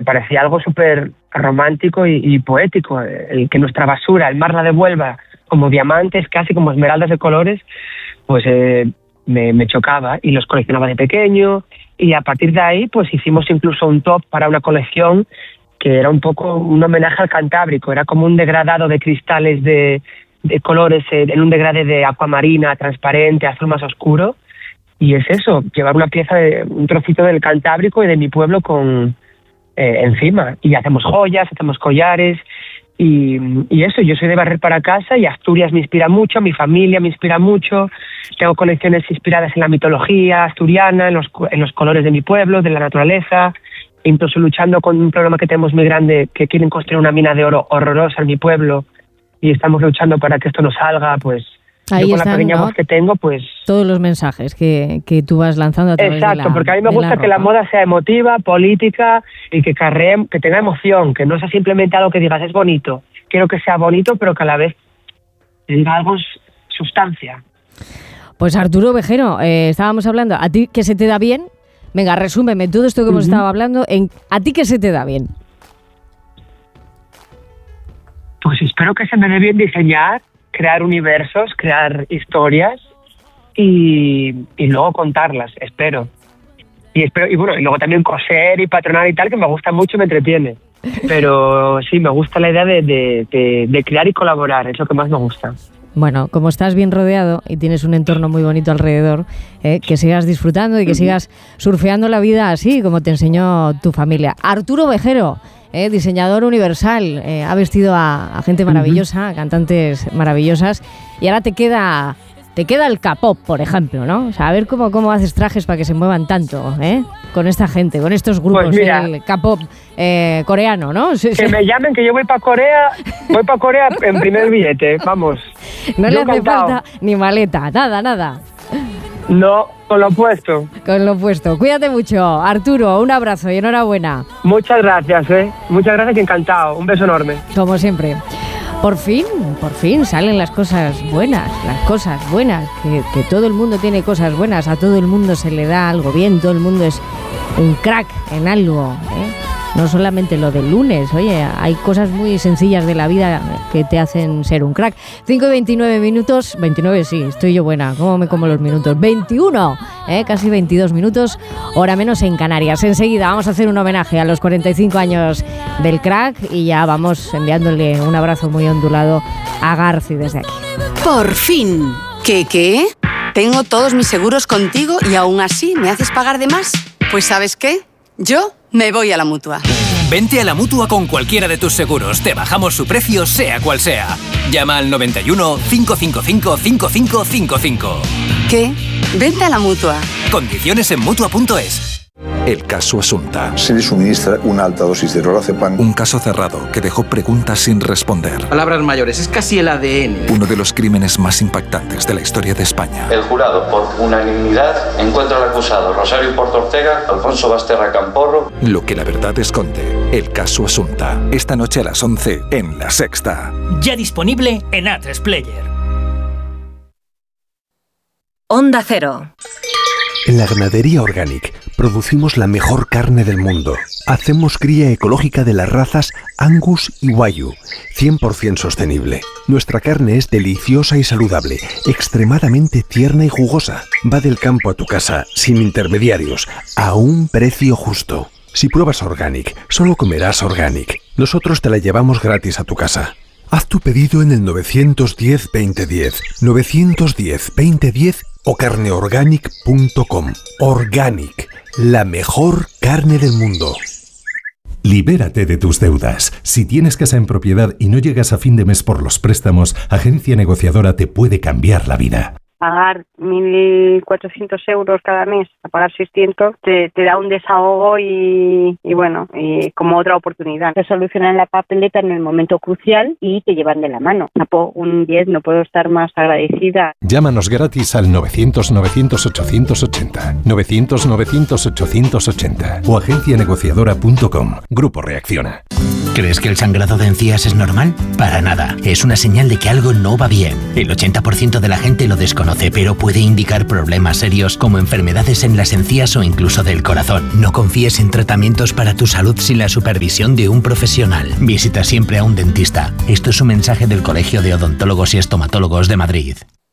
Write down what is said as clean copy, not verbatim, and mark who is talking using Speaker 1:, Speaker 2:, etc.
Speaker 1: parecía algo súper romántico y poético, el que nuestra basura, el mar la devuelva como diamantes, casi como esmeraldas de colores, pues me chocaba y los coleccionaba de pequeño, y a partir de ahí pues hicimos incluso un top para una colección que era un poco un homenaje al Cantábrico, era como un degradado de cristales de colores en un degradé de acuamarina, transparente, azul más oscuro, y es eso, llevar una pieza, un trocito del Cantábrico y de mi pueblo encima, y hacemos joyas, hacemos collares, y eso, yo soy de barrer para casa y Asturias me inspira mucho, mi familia me inspira mucho, tengo colecciones inspiradas en la mitología asturiana, en los colores de mi pueblo, de la naturaleza, incluso luchando con un problema que tenemos muy grande, que quieren construir una mina de oro horrorosa en mi pueblo, y estamos luchando para que esto no salga, pues
Speaker 2: ahí
Speaker 1: yo con
Speaker 2: están,
Speaker 1: la pequeña
Speaker 2: ¿no?,
Speaker 1: voz que tengo, pues...
Speaker 2: todos los mensajes que tú vas lanzando a través de la
Speaker 1: Exacto, porque a mí me gusta que la moda sea emotiva, política y que tenga emoción, que no sea simplemente algo que digas es bonito. Quiero que sea bonito, pero que a la vez tenga algo sustancia.
Speaker 2: Pues Arturo Vejero, estábamos hablando, ¿a ti qué se te da bien? Venga, resúmeme todo esto que hemos estado hablando, ¿a ti qué se te da bien?
Speaker 1: Pues espero que se me dé bien diseñar, crear universos, crear historias y luego contarlas, espero. Y bueno, y luego también coser y patronar y tal, que me gusta mucho y me entretiene. Pero sí, me gusta la idea de crear y colaborar, es lo que más me gusta.
Speaker 2: Bueno, como estás bien rodeado y tienes un entorno muy bonito alrededor, que sigas disfrutando y que sigas surfeando la vida así como te enseñó tu familia. Arturo Vejero, diseñador universal, ha vestido a gente maravillosa, a cantantes maravillosas, y ahora te queda el K-pop, por ejemplo, ¿no? O sea, a ver cómo haces trajes para que se muevan tanto, con esta gente, con estos grupos, pues mira, el K-pop coreano, ¿no?
Speaker 1: Que me llamen, que yo voy para Corea en primer billete, vamos.
Speaker 2: No le hace falta ni maleta, nada.
Speaker 1: No, con lo puesto.
Speaker 2: Con lo puesto. Cuídate mucho, Arturo, un abrazo y enhorabuena.
Speaker 1: Muchas gracias, muchas gracias y encantado. Un beso enorme.
Speaker 2: Como siempre. Por fin salen las cosas buenas, que todo el mundo tiene cosas buenas, a todo el mundo se le da algo bien, todo el mundo es un crack en algo, No solamente lo del lunes, oye, hay cosas muy sencillas de la vida que te hacen ser un crack. 5:29 minutos, 29 sí, estoy yo buena, ¿cómo me como los minutos? 21, casi 22 minutos, hora menos en Canarias. Enseguida vamos a hacer un homenaje a los 45 años del crack y ya vamos enviándole un abrazo muy ondulado a Garci desde aquí.
Speaker 3: Por fin. ¿Qué? Tengo todos mis seguros contigo y aún así me haces pagar de más. Pues ¿sabes qué? Yo me voy a la Mutua.
Speaker 4: Vente a la Mutua con cualquiera de tus seguros. Te bajamos su precio, sea cual sea. Llama al 91 555 5555.
Speaker 3: ¿Qué? Vente a la Mutua.
Speaker 4: Condiciones en Mutua.es.
Speaker 5: El caso Asunta.
Speaker 6: Se le suministra una alta dosis de lorazepam.
Speaker 5: Un caso cerrado que dejó preguntas sin responder.
Speaker 7: Palabras mayores, es casi el ADN.
Speaker 5: Uno de los crímenes más impactantes de la historia de España.
Speaker 8: El jurado, por unanimidad, encuentra al acusado Rosario Porto Ortega, Alfonso Basterra Camporro.
Speaker 5: Lo que la verdad esconde. El caso Asunta. Esta noche a las 11 en La Sexta.
Speaker 9: Ya disponible en A3 Player.
Speaker 10: Onda Cero.
Speaker 11: En la ganadería Organic producimos la mejor carne del mundo. Hacemos cría ecológica de las razas Angus y Wagyu, 100% sostenible. Nuestra carne es deliciosa y saludable, extremadamente tierna y jugosa. Va del campo a tu casa, sin intermediarios, a un precio justo. Si pruebas Organic, solo comerás Organic. Nosotros te la llevamos gratis a tu casa. Haz tu pedido en el 910-2010, 910-2010 o carneorganic.com. Organic, la mejor carne del mundo.
Speaker 12: Libérate de tus deudas. Si tienes casa en propiedad y no llegas a fin de mes por los préstamos, Agencia Negociadora te puede cambiar la vida.
Speaker 13: Pagar 1.400 euros cada mes, a pagar 600, te da un desahogo y bueno, y como otra oportunidad. Te solucionan la papeleta en el momento crucial y te llevan de la mano. Un 10, no puedo estar más agradecida.
Speaker 12: Llámanos gratis al 900-900-880, 900-900-880 o agencianegociadora.com. Grupo Reacciona.
Speaker 14: ¿Crees que el sangrado de encías es normal? Para nada. Es una señal de que algo no va bien. El 80% de la gente lo desconoce desconoce, pero puede indicar problemas serios como enfermedades en las encías o incluso del corazón. No confíes en tratamientos para tu salud sin la supervisión de un profesional. Visita siempre a un dentista. Esto es un mensaje del Colegio de Odontólogos y Estomatólogos de Madrid.